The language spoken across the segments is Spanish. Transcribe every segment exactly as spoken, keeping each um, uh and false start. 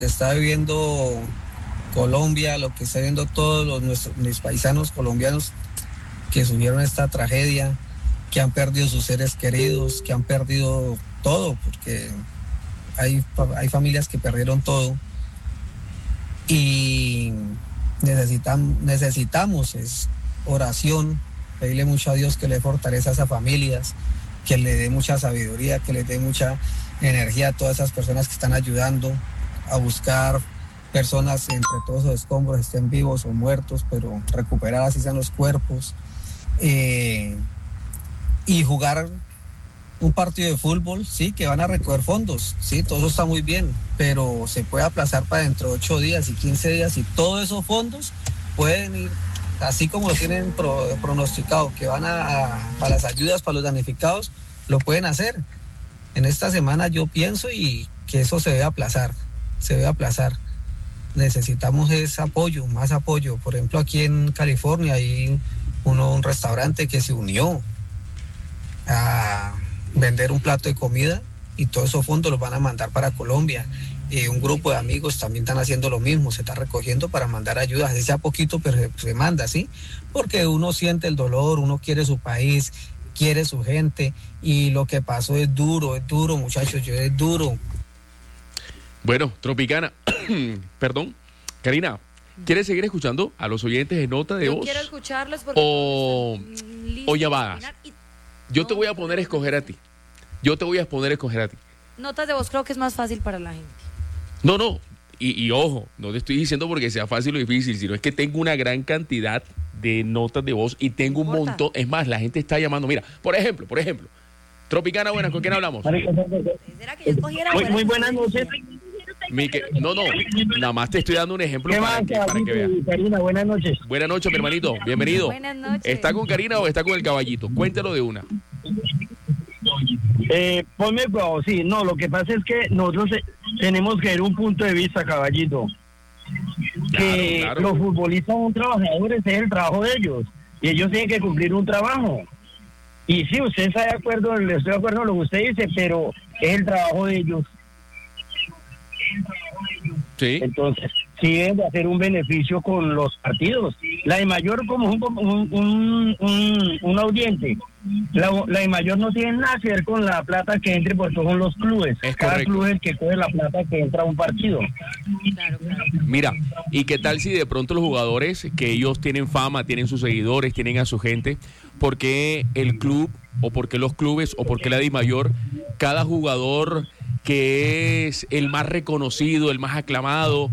está viviendo Colombia, lo que está viviendo todos los nuestros mis paisanos colombianos que sufrieron esta tragedia, que han perdido sus seres queridos, que han perdido todo, porque hay, hay familias que perdieron todo. Y necesitam, necesitamos es oración, pedirle mucho a Dios que le dé fortaleza a esas familias, que le dé mucha sabiduría, que le dé mucha energía a todas esas personas que están ayudando a buscar personas entre todos los escombros, estén vivos o muertos, pero recuperar así sean los cuerpos. Eh, y jugar un partido de fútbol, sí, que van a recoger fondos, sí, todo eso está muy bien, pero se puede aplazar para dentro de ocho días y quince días y todos esos fondos pueden ir, así como lo tienen pro, pronosticado, que van a, a, para las ayudas para los damnificados, lo pueden hacer. En esta semana yo pienso y que eso se debe aplazar, se debe aplazar. Necesitamos ese apoyo, más apoyo. Por ejemplo, aquí en California hay uno, un restaurante que se unió a vender un plato de comida y todos esos fondos los van a mandar para Colombia. Eh, un grupo de amigos también están haciendo lo mismo, se está recogiendo para mandar ayudas, así sea poquito, pero se, se manda, ¿sí? Porque uno siente el dolor, uno quiere su país, quiere su gente, y lo que pasó es duro, es duro, muchachos, yo es duro. Bueno, Tropicana, perdón, Karina, ¿quieres seguir escuchando a los oyentes de Nota de Yo Voz? quiero escucharlos porque o, o llamadas. Y... Yo no, te voy a poner a escoger a ti. Yo te voy a poner a escoger a ti. Notas de voz creo que es más fácil para la gente. No, no. Y, y ojo, no te estoy diciendo porque sea fácil o difícil, sino es que tengo una gran cantidad de notas de voz y tengo un montón. Es más, la gente está llamando. Mira, por ejemplo, por ejemplo. Tropicana, buenas, ¿con quién hablamos? ¿Será que yo escogiera? Muy, muy buenas noches. Mi que, no, no, nada más te estoy dando un ejemplo para que, para que veas. Karina, buenas noches. Buenas noches, mi hermanito, bienvenido. Buenas noches. ¿Está con Karina o está con el caballito? Cuéntalo de una. Eh, ponme cuidado, sí, no, lo que pasa es que nosotros eh, tenemos que ver un punto de vista, caballito. Que Claro, claro. los futbolistas son trabajadores, ese es el trabajo de ellos. Y ellos tienen que cumplir un trabajo. Y sí, usted está de acuerdo, le estoy de acuerdo en lo que usted dice, pero es el trabajo de ellos. Sí. Entonces, sí deben de hacer un beneficio con los partidos. La de mayor como un, un, un, un, un audiente. La, la de mayor no tiene nada que ver con la plata que entre porque son los clubes. Es Cada correcto. club es el que coge la plata que entra a un partido. Claro, claro. Mira, ¿y qué tal si de pronto los jugadores, que ellos tienen fama, tienen sus seguidores, tienen a su gente, por qué el club, o por qué los clubes, o por qué la Di Mayor, cada jugador que es el más reconocido, el más aclamado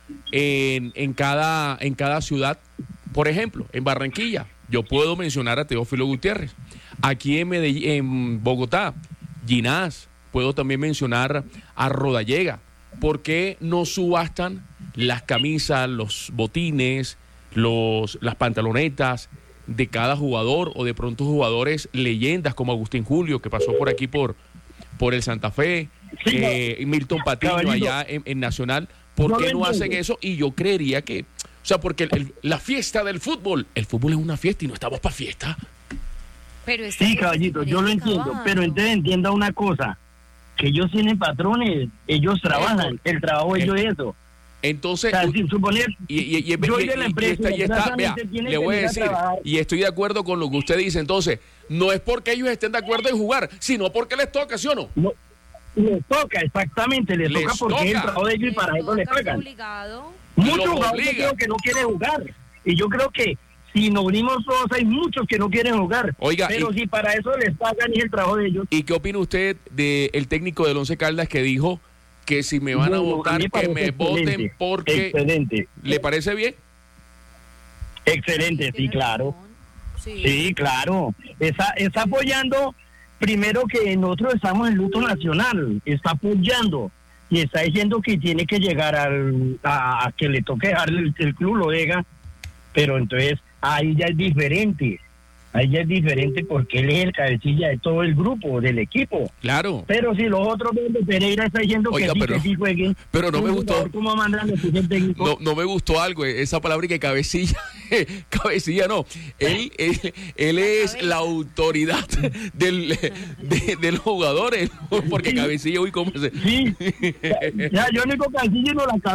en, en, cada, en cada ciudad? Por ejemplo, en Barranquilla, yo puedo mencionar a Teófilo Gutiérrez. Aquí en, Medellín, en Bogotá, Ginás, puedo también mencionar a Rodallega. ¿Por qué no subastan las camisas, los botines, los, las pantalonetas de cada jugador, o de pronto jugadores leyendas como Agustín Julio, que pasó por aquí por, por el Santa Fe, Sí, eh, Milton Patiño caballito, allá en, en Nacional? ¿Por no qué lo no hacen entiendo. eso? Y yo creería que, o sea, porque el, el, la fiesta del fútbol, el fútbol es una fiesta y no estamos para fiesta. Pero es Sí, caballito, yo lo entiendo, pero entonces entienda una cosa, que ellos tienen patrones, ellos trabajan, el trabajo de ellos es eso. Entonces, O sea, sin suponer, y, y, y, yo y, de la y- y empresa, está, y está, vea, desgraciadamente, tiene le que voy a venir a decir, trabajar. y estoy de acuerdo con lo que usted dice, entonces, no es porque ellos estén de acuerdo en jugar, sino porque les toca, ¿sí o no? No, les toca, exactamente, les, Les toca porque es el toca. trabajo de ellos y para eso les pagan. Obligado. Muchos Los jugadores obliga. creo que no quieren jugar. Y yo creo que si nos unimos todos, hay muchos que no quieren jugar. Oiga, pero y- si para eso les pagan y es el trabajo de ellos. ¿Y qué opina usted del técnico del Once Caldas que dijo que si me van a Bueno, votar, mí que parece me voten excelente, porque... Excelente, ¿Le parece bien? excelente, sí, Tiene claro. razón. Sí. Sí, claro. Está, está apoyando, primero que nosotros estamos en luto nacional, está apoyando y está diciendo que tiene que llegar al, a, a que le toque dejar el, el club, lo deja, pero entonces ahí ya es diferente. ahí ya es diferente porque él es el cabecilla de todo el grupo, del equipo. Claro. Pero si los otros ven de Pereira está diciendo Oiga, que sí, pero- que sí jueguen. pero no me un gustó. jugador, ¿cómo mandan los el técnico? No, no me gustó algo, eh, esa palabra que cabecilla, cabecilla no, él, él, él es la autoridad del, de, de los jugadores, porque cabecilla, uy, ¿cómo se...? Sí, ya, ya yo único cabecilla no la cabeza.